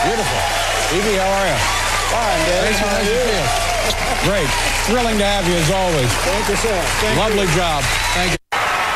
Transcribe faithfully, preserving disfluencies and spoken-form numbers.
Beautiful. Evie, how are you? Fine, Dave. Thanks for How are having you? me. Great. Thrilling to have you as always. Thank you, sir. Thank Lovely you. job. Thank you.